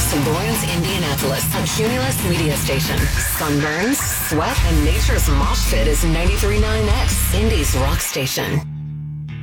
to Lawrence, Indianapolis, a Cumulus media station. Sunburns, sweat, and nature's mosh pit is 93.9X, Indy's rock station.